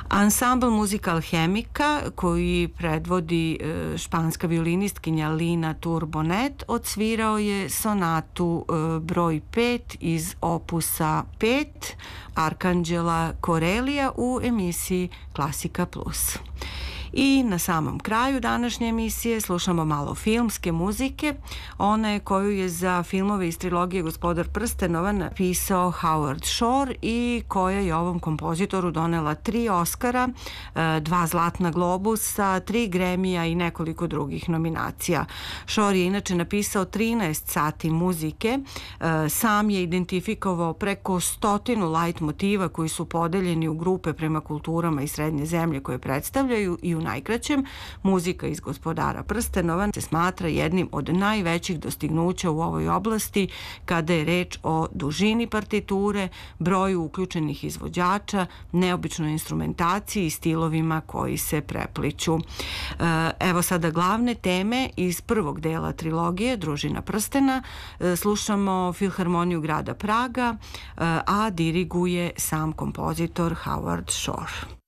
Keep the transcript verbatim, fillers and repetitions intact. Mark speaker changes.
Speaker 1: Ansambl Muzika Alhemika, koji predvodi španska violinistkinja Lina Turbonet, odsvirao je sonatu broj pet iz opusa pet Arkanđela Korelija u emisiji Klasika plus. I na samom kraju današnje emisije slušamo malo filmske muzike, one koju je za filmove iz trilogije Gospodar prstenova napisao Howard Shore i koja je ovom kompozitoru donela tri Oscara, dva Zlatna globusa, tri Gremija i nekoliko drugih nominacija. Shore je inače napisao trinaest sati muzike, sam je identifikovao preko stotinu light motiva koji su podeljeni u grupe prema kulturama i srednje zemlje koje predstavljaju i u najkraćem, muzika iz Gospodara prstenova se smatra jednim od najvećih dostignuća u ovoj oblasti kada je reč o dužini partiture, broju uključenih izvođača, neobičnoj instrumentaciji i stilovima koji se prepliću. Evo sada glavne teme iz prvog dela trilogije Družina prstena. Slušamo Filharmoniju grada Praga, a diriguje sam kompozitor Howard Shore.